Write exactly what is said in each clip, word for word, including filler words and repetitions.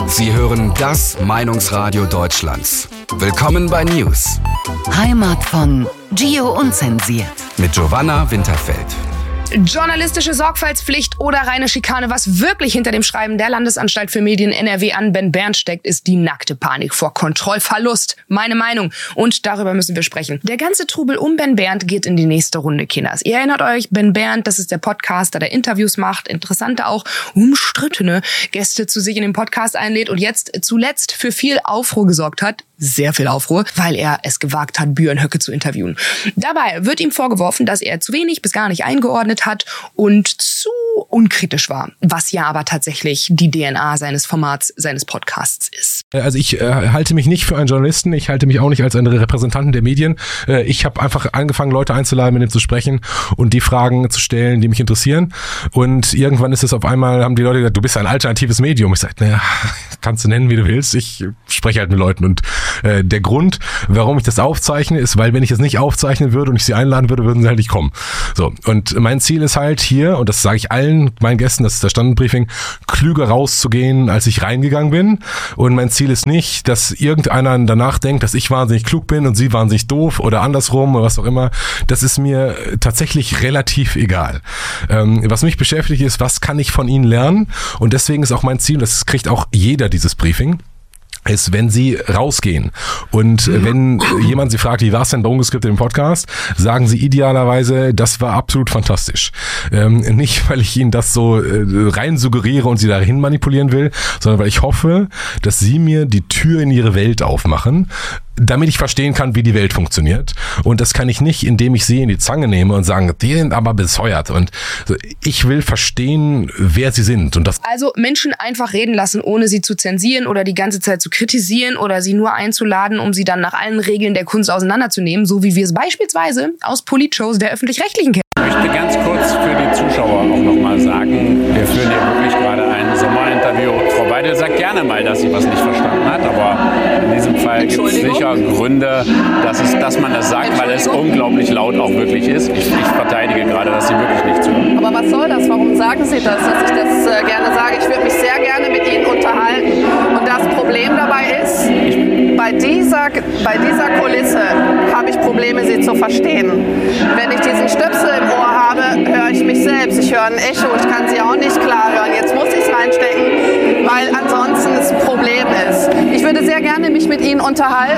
Sie hören das Meinungsradio Deutschlands. Willkommen bei News. Heimat von Gio Unzensiert. Mit Giovanna Winterfeld. Journalistische Sorgfaltspflicht oder reine Schikane, was wirklich hinter dem Schreiben der Landesanstalt für Medien N R W an Ben Berndt steckt, ist die nackte Panik vor Kontrollverlust. Meine Meinung. Und darüber müssen wir sprechen. Der ganze Trubel um Ben Berndt geht in die nächste Runde, Kinders. Ihr erinnert euch, Ben Berndt, das ist der Podcaster, der Interviews macht, interessante auch, umstrittene Gäste zu sich in den Podcast einlädt und jetzt zuletzt für viel Aufruhr gesorgt hat. Sehr viel Aufruhr, weil er es gewagt hat, Björn Höcke zu interviewen. Dabei wird ihm vorgeworfen, dass er zu wenig bis gar nicht eingeordnet hat und zu unkritisch war, was ja aber tatsächlich die D N A seines Formats, seines Podcasts ist. Also ich äh, halte mich nicht für einen Journalisten, ich halte mich auch nicht als einen Repräsentanten der Medien. Äh, ich habe einfach angefangen, Leute einzuladen, mit denen zu sprechen und die Fragen zu stellen, die mich interessieren. Und irgendwann ist es auf einmal, haben die Leute gesagt, du bist ein alternatives Medium. Ich sage, naja, kannst du nennen, wie du willst. Ich spreche halt mit Leuten. Und äh, der Grund, warum ich das aufzeichne, ist, weil wenn ich es nicht aufzeichnen würde und ich sie einladen würde, würden sie halt nicht kommen. So, und mein Ziel ist halt hier, und das sage ich allen meinen Gästen, das ist das Standardbriefing, klüger rauszugehen, als ich reingegangen bin. Und mein Ziel ist nicht, dass irgendeiner danach denkt, dass ich wahnsinnig klug bin und sie wahnsinnig doof oder andersrum oder was auch immer. Das ist mir tatsächlich relativ egal. Ähm, was mich beschäftigt ist, was kann ich von ihnen lernen? Und deswegen ist auch mein Ziel, das kriegt auch jeder dieses Briefing, ist, wenn sie rausgehen und mhm. wenn jemand sie fragt, wie war es denn bei Ungeskriptet im Podcast, sagen sie idealerweise, das war absolut fantastisch. Ähm, nicht, weil ich ihnen das so äh, rein suggeriere und sie dahin manipulieren will, sondern weil ich hoffe, dass sie mir die Tür in ihre Welt aufmachen, damit ich verstehen kann, wie die Welt funktioniert. Und das kann ich nicht, indem ich sie in die Zange nehme und sage, die sind aber bescheuert. Und ich will verstehen, wer sie sind. Und das also Menschen einfach reden lassen, ohne sie zu zensieren oder die ganze Zeit zu kritisieren oder sie nur einzuladen, um sie dann nach allen Regeln der Kunst auseinanderzunehmen, so wie wir es beispielsweise aus Politshows der Öffentlich-Rechtlichen kennen. Ich möchte ganz kurz für die Zuschauer auch nochmal sagen, wir führen hier wirklich gerade ein Sommerinterview. Frau Weidel sagt gerne mal, dass sie was nicht verstanden hat, aber in diesem Fall gibt es sicher Gründe, dass, es, dass man das sagt, weil es unglaublich laut auch wirklich ist. Ich, ich verteidige gerade, dass sie wirklich nicht zuhört. Aber was soll das? Warum sagen Sie das, dass ich das äh, gerne sage? Ich würde mich sehr gerne mit Ihnen unterhalten. Und das Problem dabei ist, bei dieser, bei dieser Kulisse habe ich Probleme, sie zu verstehen. Wenn ich diesen Stöpsel im Ohr habe, höre ich mich selbst. Ich höre ein Echo, ich kann sie auch nicht klar hören. Jetzt muss ich es reinstecken, weil ansonsten es ein Problem ist. Ich würde sehr gerne mich mit Ihnen unterhalten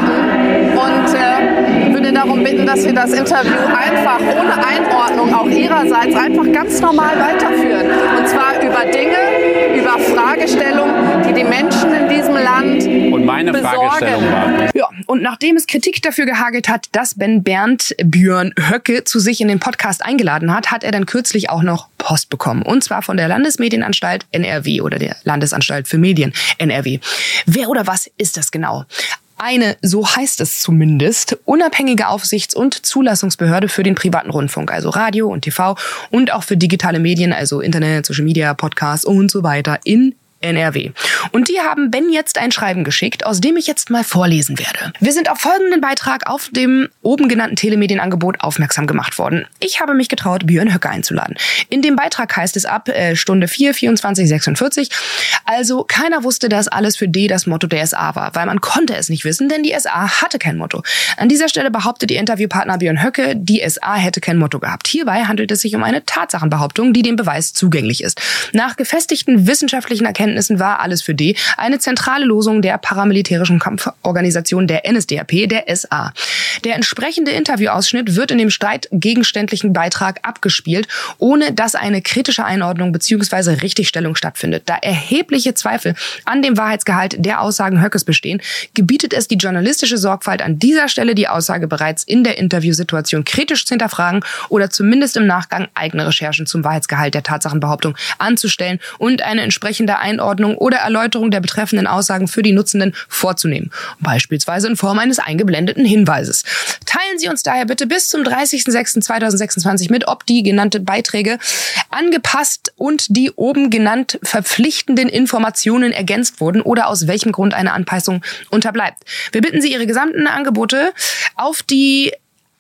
und äh, würde darum bitten, dass wir das Interview einfach ohne Einordnung auch Ihrerseits einfach ganz normal weiterführen. Und zwar über Dinge, über Fragestellungen, die die Menschen in diesem Land und meine besorgen. Fragestellung war. Ja, und nachdem es Kritik dafür gehagelt hat, dass Ben Berndt Björn Höcke zu sich in den Podcast eingeladen hat, hat er dann kürzlich auch noch Post bekommen. Und zwar von der Landesmedienanstalt N R W oder der Landesanstalt für Medien N R W. Wer oder was ist das genau? Eine, so heißt es zumindest, unabhängige Aufsichts- und Zulassungsbehörde für den privaten Rundfunk, also Radio und T V und auch für digitale Medien, also Internet, Social Media, Podcasts und so weiter in N R W. Und die haben Ben jetzt ein Schreiben geschickt, aus dem ich jetzt mal vorlesen werde. Wir sind auf folgenden Beitrag auf dem oben genannten Telemedienangebot aufmerksam gemacht worden. Ich habe mich getraut, Björn Höcke einzuladen. In dem Beitrag heißt es ab äh, Stunde vier, vierundzwanzig, sechsundvierzig. Also keiner wusste, dass alles für D das Motto der S A war, weil man konnte es nicht wissen, denn die S A hatte kein Motto. An dieser Stelle behauptet ihr Interviewpartner Björn Höcke, die S A hätte kein Motto gehabt. Hierbei handelt es sich um eine Tatsachenbehauptung, die dem Beweis zugänglich ist. Nach gefestigten wissenschaftlichen Erkenntnissen war alles für D eine zentrale Losung der paramilitärischen Kampforganisation der N S D A P, der S A. Der entsprechende Interviewausschnitt wird in dem streitgegenständlichen Beitrag abgespielt, ohne dass eine kritische Einordnung bzw. Richtigstellung stattfindet. Da erhebliche Zweifel an dem Wahrheitsgehalt der Aussagen Höckes bestehen, gebietet es die journalistische Sorgfalt an dieser Stelle, die Aussage bereits in der Interviewsituation kritisch zu hinterfragen oder zumindest im Nachgang eigene Recherchen zum Wahrheitsgehalt der Tatsachenbehauptung anzustellen und eine entsprechende Einordnung oder Erläuterung der betreffenden Aussagen für die Nutzenden vorzunehmen, beispielsweise in Form eines eingeblendeten Hinweises. Teilen Sie uns daher bitte bis zum dreißigsten sechsten zweitausendsechsundzwanzig mit, ob die genannten Beiträge angepasst und die oben genannt verpflichtenden Informationen ergänzt wurden oder aus welchem Grund eine Anpassung unterbleibt. Wir bitten Sie, Ihre gesamten Angebote auf die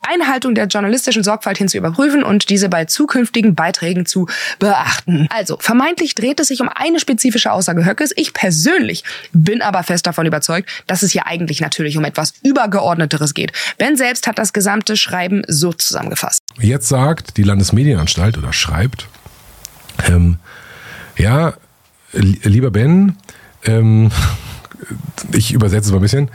Einhaltung der journalistischen Sorgfalt hin zu überprüfen und diese bei zukünftigen Beiträgen zu beachten. Also, vermeintlich dreht es sich um eine spezifische Aussage Höckes. Ich persönlich bin aber fest davon überzeugt, dass es hier eigentlich natürlich um etwas Übergeordneteres geht. Ben selbst hat das gesamte Schreiben so zusammengefasst. Jetzt sagt die Landesmedienanstalt oder schreibt, ähm, ja, lieber Ben, ähm, ich übersetze es mal ein bisschen,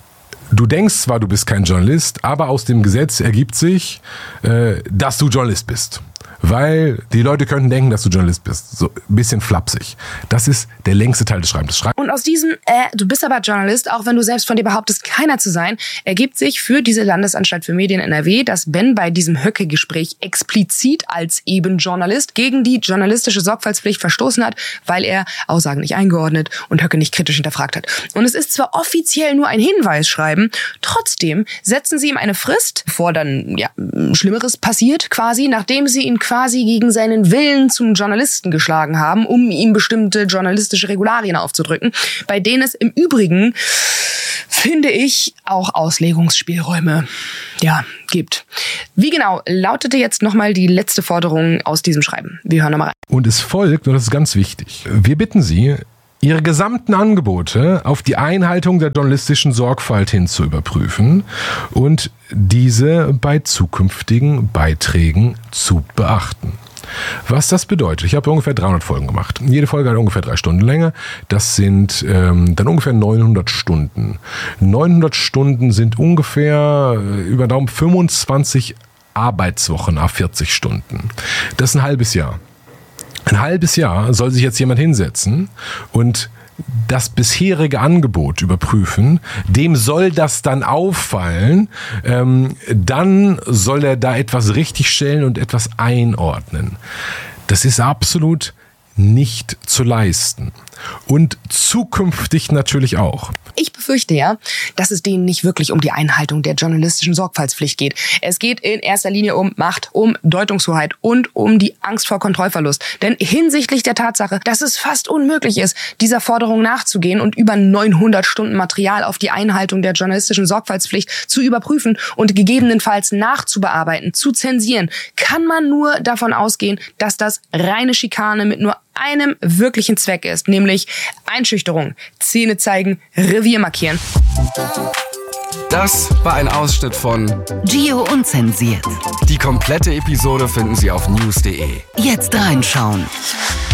du denkst zwar, du bist kein Journalist, aber aus dem Gesetz ergibt sich, äh, dass du Journalist bist. Weil die Leute könnten denken, dass du Journalist bist. So ein bisschen flapsig. Das ist der längste Teil des Schreibens. Schreib- Und aus diesem, äh, du bist aber Journalist, auch wenn du selbst von dir behauptest, keiner zu sein, ergibt sich für diese Landesanstalt für Medien N R W, dass Ben bei diesem Höcke-Gespräch explizit als eben Journalist gegen die journalistische Sorgfaltspflicht verstoßen hat, weil er Aussagen nicht eingeordnet und Höcke nicht kritisch hinterfragt hat. Und es ist zwar offiziell nur ein Hinweisschreiben, trotzdem setzen sie ihm eine Frist, bevor dann ja Schlimmeres passiert quasi, nachdem sie ihn quasi gegen seinen Willen zum Journalisten geschlagen haben, um ihm bestimmte journalistische Regularien aufzudrücken, bei denen es im Übrigen, finde ich, auch Auslegungsspielräume ja, gibt. Wie genau lautete jetzt nochmal die letzte Forderung aus diesem Schreiben? Wir hören nochmal rein. Und es folgt, und das ist ganz wichtig, wir bitten Sie, Ihre gesamten Angebote auf die Einhaltung der journalistischen Sorgfalt hin zu überprüfen und diese bei zukünftigen Beiträgen zu beachten. Was das bedeutet, ich habe ungefähr dreihundert Folgen gemacht. Jede Folge hat ungefähr drei Stunden Länge. Das sind ähm, dann ungefähr neunhundert Stunden. neunhundert Stunden sind ungefähr äh, über Daumen fünfundzwanzig Arbeitswochen à vierzig Stunden. Das ist ein halbes Jahr. Ein halbes Jahr soll sich jetzt jemand hinsetzen und das bisherige Angebot überprüfen, dem soll das dann auffallen, ähm, dann soll er da etwas richtigstellen und etwas einordnen. Das ist absolut nicht zu leisten. Und zukünftig natürlich auch. Ich befürchte ja, dass es denen nicht wirklich um die Einhaltung der journalistischen Sorgfaltspflicht geht. Es geht in erster Linie um Macht, um Deutungshoheit und um die Angst vor Kontrollverlust. Denn hinsichtlich der Tatsache, dass es fast unmöglich ist, dieser Forderung nachzugehen und über neunhundert Stunden Material auf die Einhaltung der journalistischen Sorgfaltspflicht zu überprüfen und gegebenenfalls nachzubearbeiten, zu zensieren, kann man nur davon ausgehen, dass das reine Schikane mit nur einem wirklichen Zweck ist, nämlich Einschüchterung, Zähne zeigen, Revier markieren. Das war ein Ausschnitt von Gio Unzensiert. Die komplette Episode finden Sie auf news punkt de. Jetzt reinschauen.